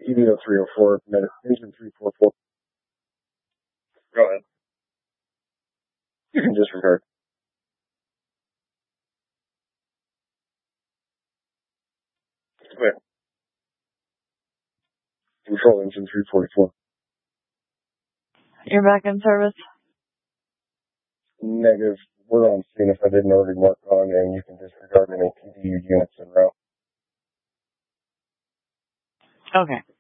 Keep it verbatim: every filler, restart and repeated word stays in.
E V O three oh four, engine three four four. Go ahead. You can disregard. Clear. Control engine three forty-four. You're back in service? Negative. We're on scene if I didn't already mark on, and you can disregard any P D U units in route. Okay.